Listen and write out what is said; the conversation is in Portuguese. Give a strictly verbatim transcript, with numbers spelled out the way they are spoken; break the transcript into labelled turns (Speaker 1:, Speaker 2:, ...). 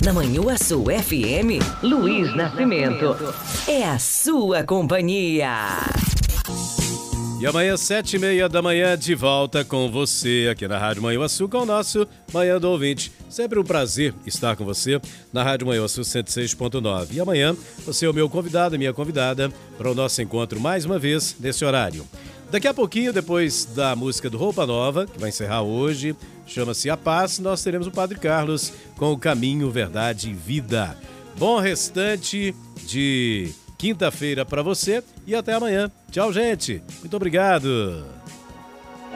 Speaker 1: Na Manhuaçu F M, Luiz Nascimento. É a sua companhia.
Speaker 2: E amanhã, sete e meia da manhã, de volta com você aqui na Rádio Manhuaçu, com o nosso Manhã do Ouvinte. Sempre um prazer estar com você na Rádio Manhuaçu cento e seis ponto nove. E amanhã, você é o meu convidado e minha convidada para o nosso encontro mais uma vez nesse horário. Daqui a pouquinho, depois da música do Roupa Nova, que vai encerrar hoje, chama-se A Paz, nós teremos o Padre Carlos com o Caminho, Verdade e Vida. Bom restante de quinta-feira para você e até amanhã. Tchau, gente. Muito obrigado.